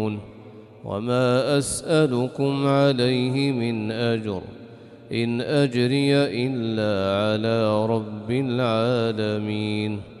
وما أسألكم عليه من أجر إن أجري إلا على رب العالمين.